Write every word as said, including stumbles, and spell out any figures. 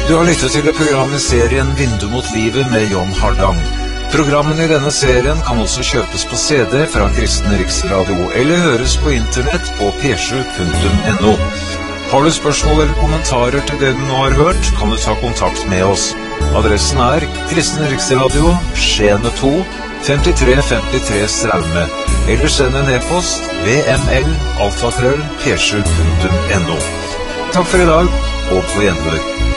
Du har lyttet til et program i serien Vindu mot livet med John Hardang. Programmene i denne serien kan også kjøpes på C D fra Kristen Riksradio, eller høres på internett på p sju punktum n o. Har du spørsmål eller kommentarer til det du nå har hørt, kan du ta kontakt med oss. Adressen er Kristen Riksradio, Skjene to, femtitre femtitre Straume, eller send en e-post v m l alfakrøll p sju punktum n o. Takk for i dag, og på gjenhør.